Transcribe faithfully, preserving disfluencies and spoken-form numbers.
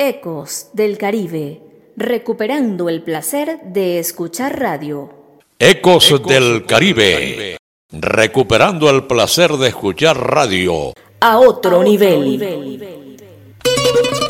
Ecos del Caribe, recuperando el placer de escuchar radio. Ecos, Ecos del Caribe, Caribe, recuperando el placer de escuchar radio. A otro, a otro nivel. nivel.